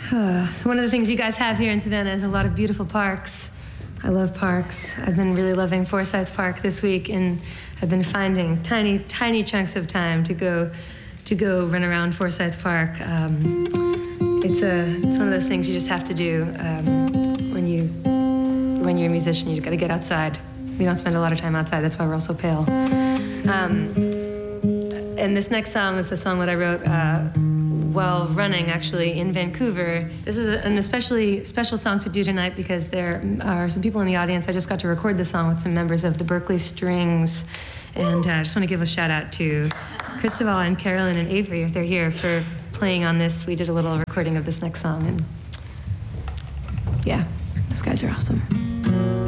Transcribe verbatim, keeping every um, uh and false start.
Uh, one of the things you guys have here in Savannah is a lot of beautiful parks. I love parks. I've been really loving Forsyth Park this week, and I've been finding tiny, tiny chunks of time to go, to go run around Forsyth Park. Um, it's a, it's one of those things you just have to do um, when you, when you're a musician. You've got to get outside. We don't spend a lot of time outside. That's why we're all so pale. Um, and this next song is a song that I wrote uh, while running, actually, in Vancouver. This is an especially special song to do tonight because there are some people in the audience. I just got to record the song with some members of the Berkeley Strings, and uh, I just want to give a shout out to Cristobal and Carolyn and Avery, if they're here, for playing on this. We did a little recording of this next song, and yeah, those guys are awesome.